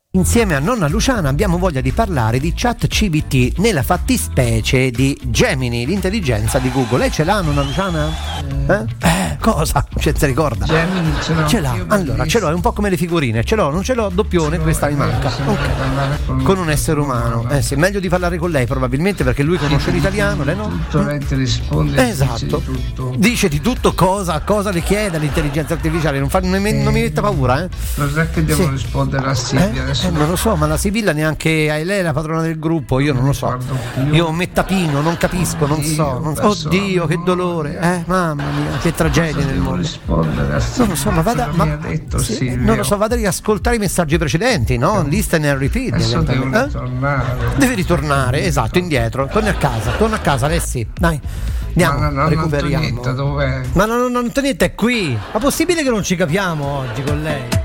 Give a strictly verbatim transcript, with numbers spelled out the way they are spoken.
Insieme a nonna Luciana abbiamo voglia di parlare di ChatGPT, nella fattispecie di Gemini, l'intelligenza di Google. Lei ce l'ha, nonna Luciana? Eh? Eh, cosa? Non si ricorda? Gemini ce l'ho. Ce l'ha, allora ce l'ho, è un po' come le figurine, ce l'ho, non ce l'ho, doppione, Ce l'ho, questa mi è vero, manca. sembra Ok. parlare con- Con un essere umano, eh sì, meglio di parlare con lei probabilmente, perché lui conosce l'italiano, lei no? Tutto, lei ti risponde, Esatto. dice di tutto. Dice di tutto, cosa, cosa le chiede all'intelligenza artificiale, non, fa, non, mi, non mi mette paura, eh? Lo sai che devo Sì. rispondere a Silvia Eh? adesso? Eh, non lo so, ma la Sibilla neanche a lei è la padrona del gruppo, io non lo so. Guardo più. Io mettapino, non capisco, non Io so. Non... perso Oddio, che l'amore. dolore, eh, mamma mia, che tragedia nel Devo mondo. rispondere a Silvia. Non lo so, ma vada, Cosa ma, mi ha detto sì, Silvia? non lo so, vada a riascoltare i messaggi precedenti, no? Listen and repeat. Adesso devo eventualmente. Eh? ritornare. Devi ritornare, esatto, indietro. Torni a casa, torna a casa, Alessi. Dai, andiamo, Ma la nonna recuperiamo. Antonietta dov'è? Ma la nonna Antonietta è qui. Ma possibile che non ci capiamo oggi con lei?